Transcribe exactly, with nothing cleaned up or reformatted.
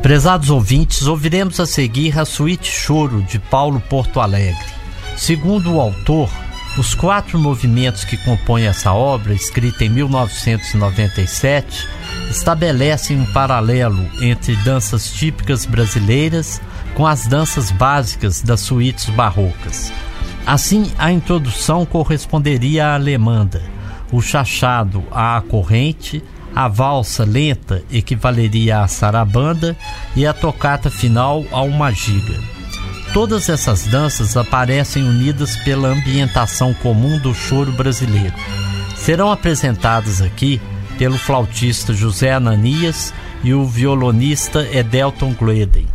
Prezados ouvintes, ouviremos a seguir a Suíte Choro de Paulo Porto Alegre. Segundo o autor, os quatro movimentos que compõem essa obra, escrita em mil novecentos e noventa e sete, estabelecem um paralelo entre danças típicas brasileiras com as danças básicas das suítes barrocas. Assim, a introdução corresponderia à alemanda, o chachado à corrente, a valsa lenta equivaleria à sarabanda e a tocata final a uma giga. Todas essas danças aparecem unidas pela ambientação comum do choro brasileiro. Serão apresentadas aqui pelo flautista José Ananias e o violonista Edelton Gleden.